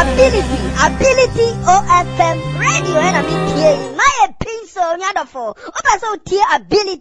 ability OFM radio and I mean my pin so nyadofo. Oba so ability